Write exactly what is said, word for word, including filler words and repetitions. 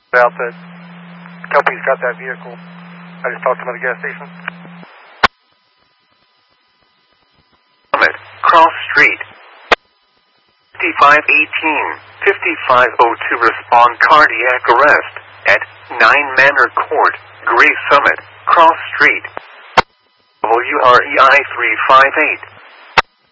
About that company's got that vehicle. I just talked to him at the gas station. Summit, Cross Street. fifty-five eighteen, fifty-five oh two respond cardiac arrest at nine Manor Court, Gray Summit, Cross Street. W R E I three five eight.